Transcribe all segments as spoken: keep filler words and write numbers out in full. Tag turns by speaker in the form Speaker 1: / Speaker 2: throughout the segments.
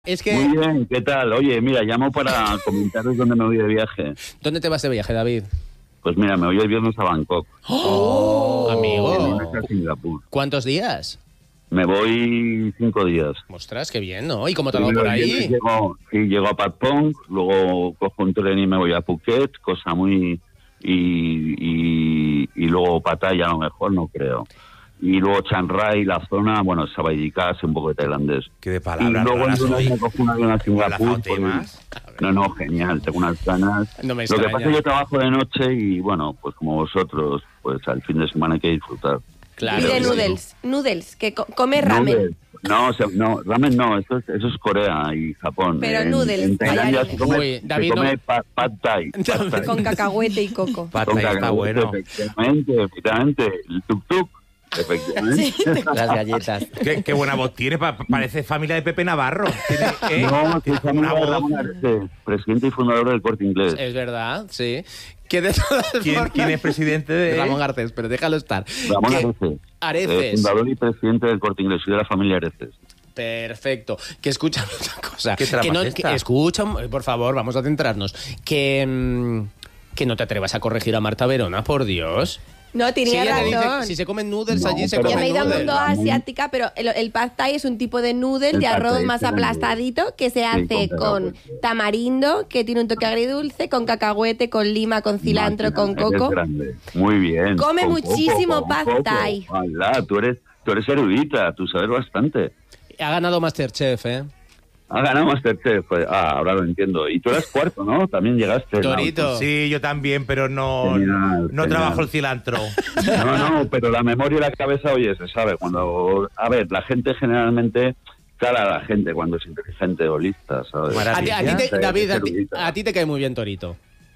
Speaker 1: Es que...
Speaker 2: Muy bien, ¿qué tal? Oye, mira, llamo para comentaros dónde me voy de viaje.
Speaker 1: ¿Dónde te vas de viaje, David?
Speaker 2: Pues mira, me voy el viernes a Bangkok.
Speaker 1: ¡Oh!
Speaker 2: El
Speaker 1: Amigo.
Speaker 2: lunes a Singapur.
Speaker 1: ¿Cuántos días?
Speaker 2: Me voy cinco días.
Speaker 1: Ostras, qué bien, ¿no? ¿Y cómo te va por
Speaker 2: Primero el
Speaker 1: ahí?
Speaker 2: viernes Llego, sí, llego a Patpong, luego cojo un tren y me voy a Phuket, cosa muy... Y, y, y luego Pattaya, a lo mejor, no creo. Y luego Chiang Rai, la zona, bueno, Sawadee-Khas, un poco de tailandés.
Speaker 3: Qué de
Speaker 2: Y
Speaker 3: palabras
Speaker 2: luego
Speaker 3: raras
Speaker 2: en
Speaker 3: hoy.
Speaker 2: me cojo un avión a Singapur.
Speaker 3: temas.
Speaker 2: No, no, genial, tengo unas ganas.
Speaker 1: No me
Speaker 2: Lo que
Speaker 1: extraña.
Speaker 2: pasa es que yo trabajo de noche y, bueno, pues como vosotros, pues al fin de semana hay que disfrutar.
Speaker 1: Claro.
Speaker 4: Y de
Speaker 2: Pero,
Speaker 4: noodles, noodles, que co- come ramen.
Speaker 2: Noodles. No, o sea, no, ramen no, eso es, eso es Corea y Japón.
Speaker 4: Pero
Speaker 2: en,
Speaker 4: noodles,
Speaker 2: En Tailandia
Speaker 4: vaya
Speaker 2: se come,
Speaker 1: Uy,
Speaker 2: se
Speaker 1: David,
Speaker 2: come
Speaker 1: no-
Speaker 2: pad, pad thai. Pad thai.
Speaker 4: Con cacahuete y coco.
Speaker 3: Pata
Speaker 2: Con
Speaker 3: está
Speaker 2: cacahuete,
Speaker 3: bueno.
Speaker 2: Efectivamente, efectivamente. El tuk-tuk, efectivamente.
Speaker 5: Las galletas.
Speaker 3: Qué, qué buena voz tiene, pa- parece familia de Pepe Navarro. Tiene, ¿eh?
Speaker 2: No, que
Speaker 3: Tiene
Speaker 2: es amigo
Speaker 3: una
Speaker 2: de
Speaker 3: voz.
Speaker 2: Ramón Areces, presidente y fundador del Corte Inglés.
Speaker 1: Es verdad, sí. Que de todas
Speaker 3: ¿Quién,
Speaker 1: formas-
Speaker 3: quién es presidente de...?
Speaker 1: Ramón Garcés, pero déjalo estar.
Speaker 2: Ramón
Speaker 1: Que-
Speaker 2: Areces.
Speaker 1: Areces.
Speaker 2: eh, fundador y presidente del Corte Inglés, soy de la familia Areces.
Speaker 1: Perfecto. Que escucha otra cosa.
Speaker 3: ¿Qué trama
Speaker 1: que no,
Speaker 3: es esta?
Speaker 1: que escucha, por favor, vamos a centrarnos. Que, mm, que no te atrevas a corregir a Marta Verona, por Dios.
Speaker 4: No,
Speaker 1: Si
Speaker 4: tenía
Speaker 1: ella te dice,
Speaker 4: razón.
Speaker 1: si se comen noodles
Speaker 2: No,
Speaker 1: allí, se
Speaker 2: pero-
Speaker 4: Yo me he
Speaker 1: comen
Speaker 4: ido al
Speaker 1: noodles.
Speaker 4: mundo asiática, pero el, el pad thai es un tipo de noodle
Speaker 2: El
Speaker 4: de
Speaker 2: pad
Speaker 4: arroz
Speaker 2: thai,
Speaker 4: más
Speaker 2: sí,
Speaker 4: aplastadito que se
Speaker 2: Sí,
Speaker 4: hace
Speaker 2: con
Speaker 4: con
Speaker 2: cacahuete.
Speaker 4: tamarindo, que tiene un toque agridulce, con cacahuete, con lima, con cilantro,
Speaker 2: Máquina,
Speaker 4: con
Speaker 2: eres
Speaker 4: coco.
Speaker 2: grande. Muy bien.
Speaker 4: Come
Speaker 2: Con
Speaker 4: muchísimo
Speaker 2: coco, con
Speaker 4: pad
Speaker 2: coco.
Speaker 4: thai.
Speaker 2: Alá, tú eres, tú eres erudita, tú sabes bastante.
Speaker 1: Ha ganado Masterchef, ¿eh?
Speaker 2: Ha ganado Masterchef. Pues, ah, ahora lo entiendo. Y tú eras cuarto, ¿no? También llegaste. ¿no?
Speaker 1: Torito.
Speaker 3: Sí, yo también, pero no,
Speaker 2: Genial,
Speaker 3: no
Speaker 2: genial.
Speaker 3: trabajo el cilantro.
Speaker 2: No, no, pero la memoria y la cabeza, oye, se sabe. Cuando, a ver, la gente generalmente cara a la gente cuando es inteligente o lista, ¿sabes?
Speaker 1: A ti, a ti te-
Speaker 2: Sí,
Speaker 1: David,
Speaker 2: es
Speaker 1: a ti,
Speaker 2: erudita.
Speaker 1: a ti te cae muy bien Torito.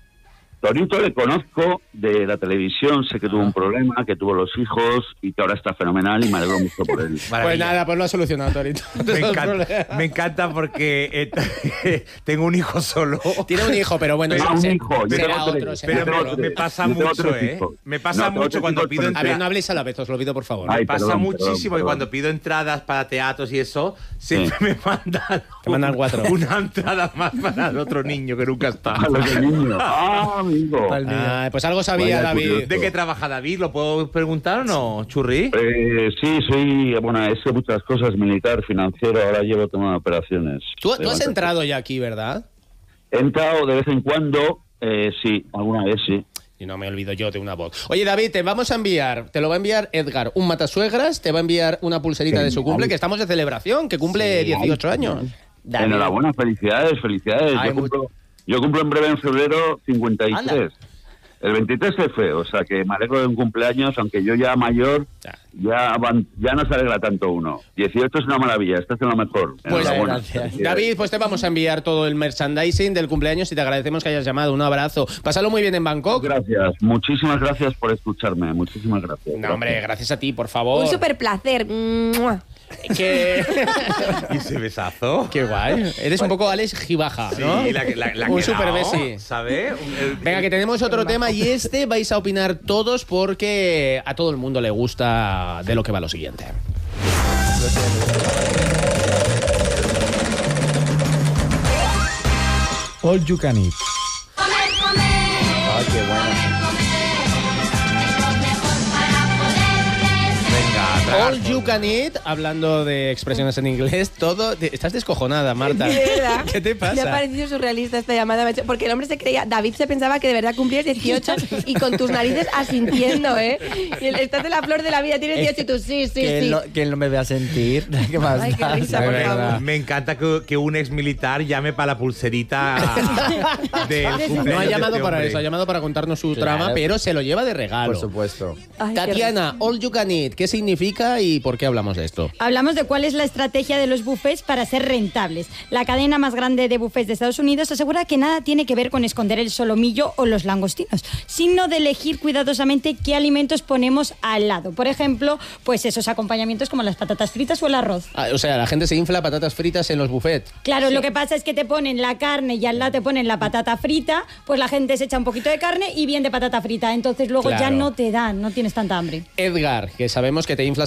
Speaker 2: Torito le conozco de la televisión, sé que tuvo un problema, que tuvo los hijos y que ahora está fenomenal y me alegro mucho por él.
Speaker 1: Pues
Speaker 3: Maravilla.
Speaker 1: nada, pues lo ha solucionado Torito.
Speaker 3: Me encanta, me encanta porque eh, tengo un hijo solo.
Speaker 1: Tiene un hijo, pero bueno,
Speaker 2: Pero
Speaker 1: se-
Speaker 2: un
Speaker 1: se-
Speaker 2: hijo, yo
Speaker 1: será
Speaker 2: tengo tres,
Speaker 1: otro,
Speaker 2: yo
Speaker 1: será
Speaker 3: Pero
Speaker 2: tengo
Speaker 1: otro.
Speaker 3: me,
Speaker 2: tres.
Speaker 3: me pasa
Speaker 2: Yo tengo
Speaker 3: mucho,
Speaker 2: tres
Speaker 3: ¿eh?
Speaker 2: hijos.
Speaker 3: Me pasa
Speaker 2: No, tengo
Speaker 3: mucho
Speaker 2: tres
Speaker 3: cuando
Speaker 2: hijos
Speaker 3: pido
Speaker 2: con
Speaker 1: A ver,
Speaker 3: entradas.
Speaker 1: no habléis a la vez, os lo pido, por favor.
Speaker 2: Ay,
Speaker 3: Me pasa
Speaker 2: perdón,
Speaker 3: muchísimo
Speaker 2: perdón,
Speaker 3: que cuando
Speaker 2: perdón.
Speaker 3: pido entradas para teatros y eso, siempre
Speaker 2: Sí.
Speaker 3: me mandan,
Speaker 1: Te mandan cuatro.
Speaker 3: una entrada más para el otro niño que nunca está.
Speaker 2: A los de niños. Ah, amigo.
Speaker 3: Al niño.
Speaker 1: Ah, pues algo sabía,
Speaker 2: Vaya
Speaker 1: David.
Speaker 2: curioso.
Speaker 3: ¿De qué trabaja David? ¿Lo puedo preguntar o no, Churri?
Speaker 2: Eh, sí, soy, bueno, he hecho muchas cosas, militar, financiero, ahora llevo tema de operaciones.
Speaker 1: Tú, tú has
Speaker 2: Eh,
Speaker 1: entrado ya aquí, ¿verdad?
Speaker 2: He entrado de vez en cuando, eh, sí, alguna vez sí.
Speaker 1: Y no me olvido yo de una voz. Oye, David, te vamos a enviar, te lo va a enviar Edgar, un matasuegras, te va a enviar una pulserita de su cumple, que estamos de celebración, que cumple
Speaker 5: Sí.
Speaker 1: dieciocho años.
Speaker 5: David.
Speaker 2: Enhorabuena, felicidades, felicidades.
Speaker 5: Ay,
Speaker 2: Yo cumplo, yo cumplo en breve en febrero cincuenta y tres.
Speaker 5: Anda.
Speaker 2: El veintitrés se fue, o sea que me alegro de un cumpleaños, aunque yo ya mayor,
Speaker 1: Ya.
Speaker 2: ya van- ya no se alegra tanto uno. dieciocho es una maravilla, estás en lo mejor.
Speaker 1: Pues
Speaker 2: Enhorabuena.
Speaker 5: gracias.
Speaker 2: Felicidades.
Speaker 1: David, pues te vamos a enviar todo el merchandising del cumpleaños y te agradecemos que hayas llamado. Un abrazo. Pásalo muy bien en Bangkok.
Speaker 2: Gracias, muchísimas gracias por escucharme, muchísimas gracias.
Speaker 1: No, hombre, gracias a ti, por favor.
Speaker 4: Un super placer. Mua.
Speaker 1: Que...
Speaker 3: ¿Y ese besazo?
Speaker 1: Qué guay. Eres un poco Alex Gibaja, ¿no?
Speaker 3: Sí, la, la, la
Speaker 1: un
Speaker 3: que
Speaker 1: super
Speaker 3: dao,
Speaker 1: besi.
Speaker 3: ¿sabes? Un- el-
Speaker 1: Venga, que tenemos otro tema y este vais a opinar todos porque a todo el mundo le gusta de lo que va lo siguiente.
Speaker 6: All You Can Eat.
Speaker 5: Ay, qué bueno.
Speaker 3: Venga, tragar
Speaker 1: All you can eat, hablando de expresiones en inglés, todo... te- Estás descojonada, Marta.
Speaker 4: De verdad.
Speaker 1: ¿Qué te
Speaker 4: Me ha
Speaker 1: pasa?
Speaker 4: parecido surrealista esta llamada, macho, porque el hombre se creía, David se pensaba que de verdad cumplías dieciocho y con tus narices asintiendo, ¿eh? Y el- estás en la flor de la vida, tienes dieciocho y tú sí, sí,
Speaker 5: ¿Quién,
Speaker 4: sí.
Speaker 5: no, quién no me ve a sentir? ¿Qué más
Speaker 4: Ay, qué
Speaker 5: da?
Speaker 4: risa,
Speaker 5: De
Speaker 4: por
Speaker 5: verdad.
Speaker 4: favor.
Speaker 3: Me encanta que, que un ex militar llame para la pulserita del cumpleaños
Speaker 1: No ha
Speaker 3: de
Speaker 1: llamado
Speaker 3: este
Speaker 1: para
Speaker 3: hombre.
Speaker 1: eso, ha llamado para contarnos su
Speaker 5: Claro.
Speaker 1: trama, pero se lo lleva de regalo.
Speaker 5: Por supuesto.
Speaker 4: Ay, qué
Speaker 1: Tatiana, All You Can Eat, ¿qué significa y por qué hablamos de esto?
Speaker 7: Hablamos de cuál es la estrategia de los buffets para ser rentables. La cadena más grande de buffets de Estados Unidos asegura que nada tiene que ver con esconder el solomillo o los langostinos, sino de elegir cuidadosamente qué alimentos ponemos al lado. Por ejemplo, pues esos acompañamientos como las patatas fritas o el arroz.
Speaker 1: Ah, o sea, la gente se infla patatas fritas en los buffets.
Speaker 7: Claro, lo que pasa es que te ponen la carne y al lado te ponen la patata frita, pues la gente se echa un poquito de carne y bien de patata frita. Entonces luego
Speaker 1: Claro.
Speaker 7: ya no te dan, no tienes tanta hambre.
Speaker 1: Edgar, que sabemos que te inflas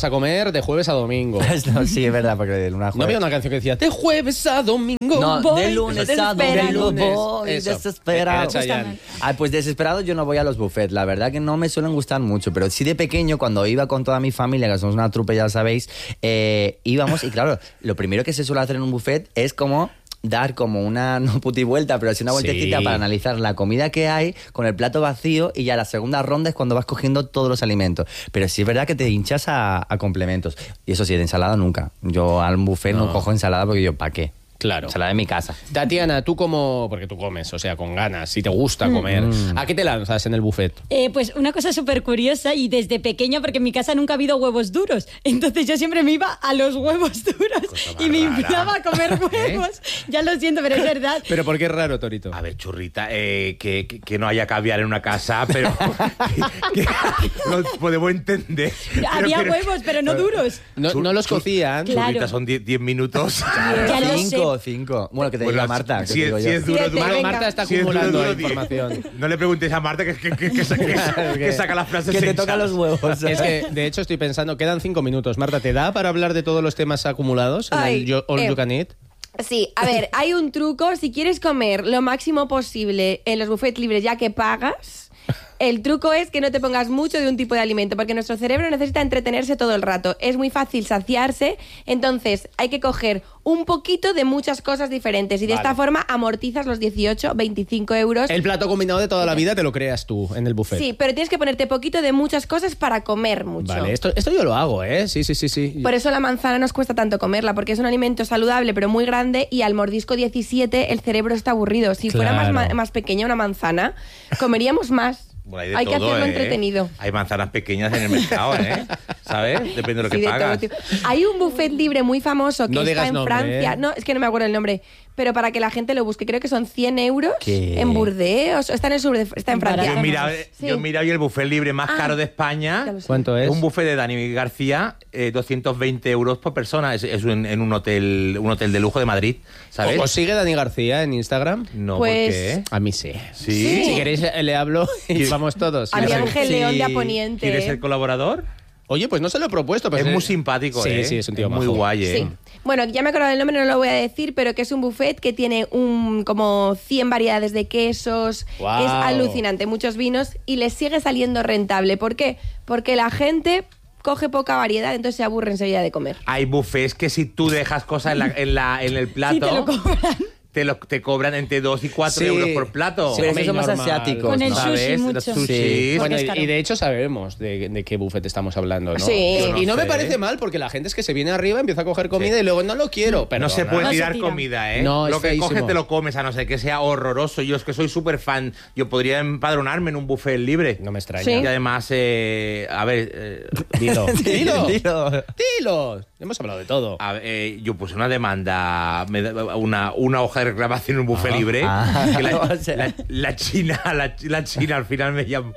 Speaker 1: a comer de jueves a domingo.
Speaker 5: No, sí, es verdad, porque de lunes a
Speaker 1: ¿No había
Speaker 5: jueves.
Speaker 1: una canción que decía de jueves a domingo?
Speaker 5: No,
Speaker 7: voy
Speaker 5: de lunes a
Speaker 7: desesperado.
Speaker 5: domingo voy
Speaker 1: Eso.
Speaker 5: desesperado.
Speaker 1: Era Chayanne.
Speaker 5: Ah, pues desesperado yo no voy a los buffets. La verdad que no me suelen gustar mucho, pero sí de pequeño, cuando iba con toda mi familia, que somos una trupe, ya sabéis, eh, íbamos y claro, lo primero que se suele hacer en un buffet es como dar como una, no puti vuelta, pero así una vueltecita
Speaker 1: Sí.
Speaker 5: para analizar la comida que hay con el plato vacío y ya la segunda ronda es cuando vas cogiendo todos los alimentos. Pero sí es verdad que te hinchas a, a complementos. Y eso sí, de ensalada nunca. Yo al buffet no,
Speaker 1: No.
Speaker 5: cojo ensalada porque yo, ¿para qué?
Speaker 1: Claro.
Speaker 5: Ensalada de mi casa.
Speaker 1: Tatiana, tú como... Porque tú comes, o sea, con ganas, si te gusta comer. ¿A qué te lanzas en el buffet?
Speaker 7: Eh, pues una cosa súper curiosa y desde pequeña, porque en mi casa nunca ha habido huevos duros. Entonces yo siempre me iba a los huevos duros
Speaker 3: Cosa
Speaker 7: y me
Speaker 3: más rara.
Speaker 7: inflaba a comer huevos. Ya lo siento, pero es verdad.
Speaker 1: Pero ¿por qué es raro, Torito?
Speaker 3: A ver, churrita, eh, que, que, que no haya caviar en una casa, pero que, que lo podemos entender.
Speaker 7: Había
Speaker 3: Pero que-
Speaker 7: huevos, pero no duros.
Speaker 1: No,
Speaker 3: Chur-
Speaker 1: no los
Speaker 3: chur-
Speaker 1: cocían.
Speaker 7: Claro.
Speaker 3: Churrita son diez minutos.
Speaker 7: Ya lo
Speaker 5: cinco,
Speaker 7: sé.
Speaker 5: cinco. Bueno, que te
Speaker 3: Bueno,
Speaker 5: diga Marta. que
Speaker 3: si,
Speaker 5: te
Speaker 3: es-
Speaker 5: digo
Speaker 3: si
Speaker 5: yo.
Speaker 3: es duro,
Speaker 4: Siete,
Speaker 3: duro.
Speaker 1: Bueno,
Speaker 4: venga.
Speaker 1: Marta está
Speaker 3: Si es duro,
Speaker 1: acumulando
Speaker 3: duro, diez.
Speaker 1: información.
Speaker 3: No le preguntes a Marta que, que, que, que, sa- que sa- que saca las frases
Speaker 5: Que te
Speaker 3: sensatas.
Speaker 5: toca los huevos.
Speaker 1: Es que, de hecho, estoy pensando, quedan cinco minutos. Marta, ¿te da para hablar de todos los temas acumulados en
Speaker 4: Ay,
Speaker 1: el Yo- All
Speaker 4: eh.
Speaker 1: You Can Eat?
Speaker 4: Sí, a ver, hay un truco. Si quieres comer lo máximo posible en los buffets libres ya que pagas, el truco es que no te pongas mucho de un tipo de alimento, porque nuestro cerebro necesita entretenerse todo el rato. Es muy fácil saciarse, entonces hay que coger un poquito de muchas cosas diferentes y de
Speaker 1: Vale.
Speaker 4: esta forma amortizas los dieciocho, veinticinco euros.
Speaker 1: El plato combinado de toda la vida te lo creas tú en el buffet.
Speaker 4: Sí, pero tienes que ponerte poquito de muchas cosas para comer mucho.
Speaker 1: Vale, esto, esto yo lo hago, ¿eh? Sí, sí, sí, sí.
Speaker 4: Por eso la manzana nos cuesta tanto comerla, porque es un alimento saludable pero muy grande y al mordisco diecisiete el cerebro está aburrido. Si fuera más,
Speaker 1: Claro.
Speaker 4: ma- más pequeña una manzana, comeríamos más.
Speaker 3: Bueno, hay de
Speaker 4: Hay que
Speaker 3: todo,
Speaker 4: hacerlo
Speaker 3: ¿eh?
Speaker 4: entretenido.
Speaker 3: Hay manzanas pequeñas en el mercado, ¿eh? ¿Sabes? Depende de lo que
Speaker 4: Sí, de todo
Speaker 3: pagas.
Speaker 4: tipo. Hay un buffet libre muy famoso que
Speaker 1: No
Speaker 4: está
Speaker 1: digas
Speaker 4: en
Speaker 1: nombre,
Speaker 4: Francia.
Speaker 1: ¿eh?
Speaker 4: No, es que no me acuerdo el nombre. Pero para que la gente lo busque, creo que son cien euros
Speaker 5: ¿Qué?
Speaker 4: en Burdeos. Está en el sur, de, está en Francia.
Speaker 3: Yo he mirado,
Speaker 4: Sí.
Speaker 3: yo he mirado y el buffet libre más
Speaker 4: Ah,
Speaker 3: caro de España
Speaker 4: ya lo sé.
Speaker 1: ¿Cuánto es?
Speaker 3: un buffet de Dani García, eh, doscientos veinte euros por persona. Es, es un- en un hotel un hotel de lujo de Madrid, ¿sabes?
Speaker 1: ¿Os sigue Dani García en Instagram?
Speaker 3: No,
Speaker 4: Pues-
Speaker 3: ¿por qué?
Speaker 1: A mí sí.
Speaker 3: ¿Sí?
Speaker 1: Si queréis, eh, le hablo y vamos todos.
Speaker 4: A mi
Speaker 1: Sí.
Speaker 4: Ángel
Speaker 5: Sí.
Speaker 4: León de Aponiente.
Speaker 3: ¿Quieres ser colaborador?
Speaker 1: Oye, pues no se lo he propuesto. Pero
Speaker 3: es muy simpático,
Speaker 1: sí,
Speaker 3: ¿eh?
Speaker 1: Sí, es un tío
Speaker 3: muy
Speaker 1: majo.
Speaker 3: guay, ¿eh?
Speaker 4: Sí. Bueno, ya me he acordado del nombre, no lo voy a decir, pero que es un buffet que tiene un como cien variedades de quesos.
Speaker 1: Guau.
Speaker 4: Es alucinante, muchos vinos y les sigue saliendo rentable. ¿Por qué? Porque la gente coge poca variedad, entonces se aburre enseguida de comer.
Speaker 3: Hay buffets que si tú dejas cosas en, la, en, la, en el plato,
Speaker 7: Sí, te lo cobran.
Speaker 3: te, lo, te cobran entre dos y cuatro
Speaker 1: Sí.
Speaker 3: euros por plato.
Speaker 5: Sí, pero
Speaker 1: Hombre,
Speaker 5: esos son más
Speaker 1: normal.
Speaker 5: asiáticos.
Speaker 7: Con el
Speaker 5: ¿no?
Speaker 7: sushi
Speaker 3: ¿Sabes?
Speaker 7: mucho.
Speaker 3: Los
Speaker 5: Sí.
Speaker 3: sushis.
Speaker 1: Bueno,
Speaker 7: Porque es
Speaker 1: y,
Speaker 7: caro.
Speaker 1: y de hecho sabemos de, de qué buffet estamos hablando, ¿no?
Speaker 4: Sí.
Speaker 1: Yo no y no me
Speaker 3: sé.
Speaker 1: parece mal porque la gente es que se viene arriba, empieza a coger comida
Speaker 3: Sí.
Speaker 1: y luego no lo quiero.
Speaker 3: No se
Speaker 1: perdona.
Speaker 3: puede
Speaker 7: No se
Speaker 3: tirar
Speaker 7: tira.
Speaker 3: comida, ¿eh?
Speaker 1: No, es
Speaker 3: lo que
Speaker 1: feísimo.
Speaker 3: coges te lo comes, a no ser que sea horroroso. Yo es que soy súper fan. Yo podría empadronarme en un buffet libre.
Speaker 1: No me extraña.
Speaker 4: Sí.
Speaker 3: Y además, eh, a ver, eh,
Speaker 1: Dilo. Dilo.
Speaker 5: Dilo.
Speaker 1: Dilo. Hemos hablado de todo.
Speaker 3: a ver, eh, yo puse una demanda, me da- una, una hoja de reclamación en un buffet libre.
Speaker 5: Ah.
Speaker 3: que la,
Speaker 5: O sea.
Speaker 3: la- la China, la, la China al final me llamó.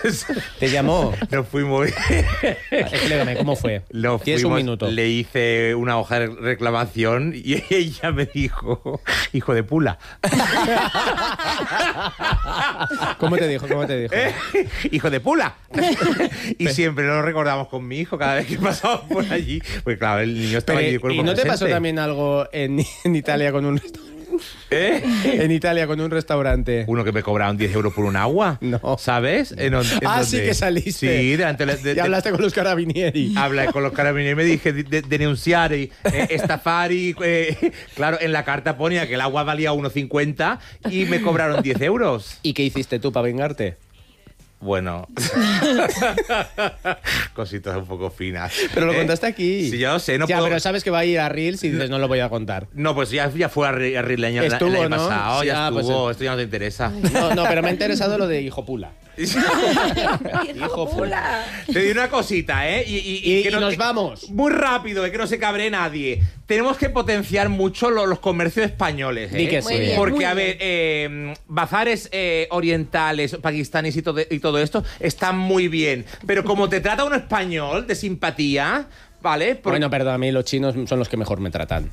Speaker 1: Te llamó.
Speaker 3: Nos fuimos.
Speaker 1: Explícame, ¿cómo fue?
Speaker 3: Lo
Speaker 1: Tienes un
Speaker 3: fuimos,
Speaker 1: minuto.
Speaker 3: Le hice una hoja de reclamación y ella me dijo, hijo de pula.
Speaker 1: ¿Cómo te dijo? ¿Cómo te dijo?
Speaker 3: ¿Eh? Hijo de pula. Y siempre lo recordamos con mi hijo cada vez que pasamos por allí. Pues claro, el niño estaba
Speaker 1: Pero,
Speaker 3: allí de cuerpo
Speaker 1: ¿y no te pasó
Speaker 3: presente.
Speaker 1: también algo en, en Italia con un restaurante?
Speaker 3: ¿Eh?
Speaker 1: En Italia con un restaurante.
Speaker 3: Uno que me cobraron diez euros por un agua.
Speaker 1: No.
Speaker 3: ¿Sabes? En on- en
Speaker 1: Ah,
Speaker 3: donde-
Speaker 1: sí que saliste.
Speaker 3: Sí, delante de, de-
Speaker 1: Y hablaste con los carabinieri.
Speaker 3: Hablé con los carabineros y me dije de, de- denunciar y eh, estafar y eh, claro, en la carta ponía que el agua valía uno cincuenta y me cobraron diez euros.
Speaker 1: ¿Y qué hiciste tú para vengarte?
Speaker 3: Bueno, cositas un poco finas.
Speaker 1: Pero lo
Speaker 3: Eh,
Speaker 1: contaste aquí.
Speaker 3: Sí, yo lo sé, no
Speaker 1: ya,
Speaker 3: puedo...
Speaker 1: pero sabes que va a ir a Reels y dices, no lo voy a contar.
Speaker 3: No, pues ya, ya fue a, Re- a Reel el año, el
Speaker 1: Estuvo,
Speaker 3: año
Speaker 1: ¿no?
Speaker 3: pasado,
Speaker 1: Sí,
Speaker 3: ya
Speaker 1: ah, pues
Speaker 3: estuvo,
Speaker 1: el-
Speaker 3: esto ya no te interesa.
Speaker 1: No, no, pero me ha interesado lo de hijo pula.
Speaker 4: ¡Hijo
Speaker 1: pula.
Speaker 3: Te di una cosita, ¿eh? Y, y-
Speaker 1: Y-
Speaker 3: que
Speaker 1: y nos vamos.
Speaker 3: Muy rápido, eh, que no se cabre nadie. Tenemos que potenciar mucho lo- los comercios españoles, ¿eh?
Speaker 1: Di que
Speaker 4: Muy
Speaker 1: sí.
Speaker 4: bien.
Speaker 3: Porque,
Speaker 4: muy
Speaker 3: a
Speaker 4: bien.
Speaker 3: ver, eh, bazares eh, orientales, pakistaníes y todo, y todo esto están muy bien. Pero como te trata un español de simpatía, ¿vale? Por-
Speaker 1: Bueno, perdón, a mí los chinos son los que mejor me tratan.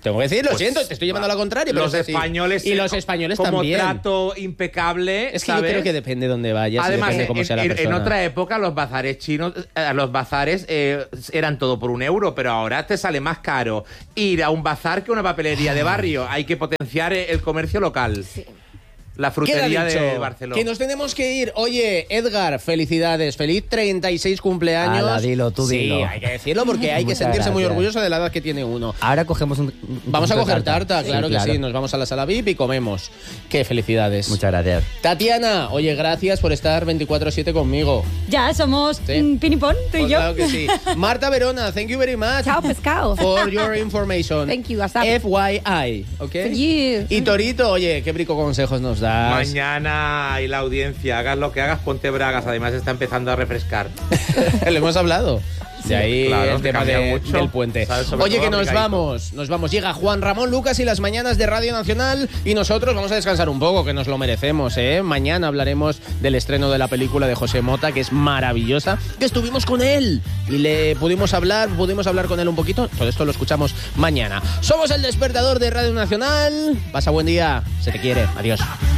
Speaker 1: Tengo que decir, lo
Speaker 3: Pues,
Speaker 1: siento, te estoy llevando a la contraria. Pero
Speaker 3: Los
Speaker 1: es así.
Speaker 3: españoles
Speaker 1: Y
Speaker 3: eh,
Speaker 1: los
Speaker 3: co-
Speaker 1: españoles
Speaker 3: como
Speaker 1: también.
Speaker 3: trato impecable.
Speaker 1: Es que
Speaker 3: ¿sabes?
Speaker 1: yo creo que depende de dónde vayas. y
Speaker 3: Además,
Speaker 1: depende
Speaker 3: en,
Speaker 1: cómo sea la
Speaker 3: en- en
Speaker 1: persona.
Speaker 3: otra época los bazares chinos, eh, los bazares eh, eran todo por un euro, pero ahora te sale más caro ir a un bazar que a una papelería de barrio. Hay que potenciar eh, el comercio local. La frutería
Speaker 1: Queda dicho,
Speaker 3: de Barcelona.
Speaker 1: que nos tenemos que ir. Oye, Edgar, felicidades. Feliz treinta y seis cumpleaños.
Speaker 5: Ala, dilo, tú
Speaker 1: sí,
Speaker 5: dilo.
Speaker 1: hay que decirlo porque hay que
Speaker 5: Muchas
Speaker 1: sentirse muy
Speaker 5: gracias.
Speaker 1: orgulloso de la edad que tiene uno.
Speaker 5: Ahora cogemos un. un
Speaker 1: Vamos a
Speaker 5: trocito de
Speaker 1: coger tarta,
Speaker 5: Sí,
Speaker 1: claro que sí. Nos vamos a la sala V I P y comemos. Qué felicidades.
Speaker 5: Muchas gracias.
Speaker 1: Tatiana, oye, gracias por estar veinticuatro siete conmigo.
Speaker 7: Ya somos
Speaker 1: Sí.
Speaker 7: mm, pinipón, tú
Speaker 1: Pues
Speaker 7: y yo.
Speaker 1: claro que sí. Marta Verona, thank you very much.
Speaker 4: Chao, pescado.
Speaker 1: For your information.
Speaker 4: Thank you, hasta-
Speaker 1: F Y I, ¿ok?
Speaker 4: For you.
Speaker 1: Y Torito, oye, qué brico consejos nos das.
Speaker 3: Mañana y la audiencia, hagas lo que hagas, ponte bragas. Además está empezando a refrescar.
Speaker 1: Le hemos hablado. De ahí
Speaker 3: claro,
Speaker 1: el
Speaker 3: que
Speaker 1: tema
Speaker 3: cambia
Speaker 1: de-
Speaker 3: mucho.
Speaker 1: del puente.
Speaker 3: ¿Sabes? Sobre
Speaker 1: Oye,
Speaker 3: todo
Speaker 1: que nos
Speaker 3: abrigadito.
Speaker 1: vamos, nos vamos. Llega Juan Ramón Lucas y las mañanas de Radio Nacional y nosotros vamos a descansar un poco, que nos lo merecemos, ¿eh? Mañana hablaremos del estreno de la película de José Mota, que es maravillosa, que estuvimos con él y le pudimos hablar, pudimos hablar con él un poquito. Todo esto lo escuchamos mañana. Somos el despertador de Radio Nacional. Pasa buen día, se te quiere. Adiós.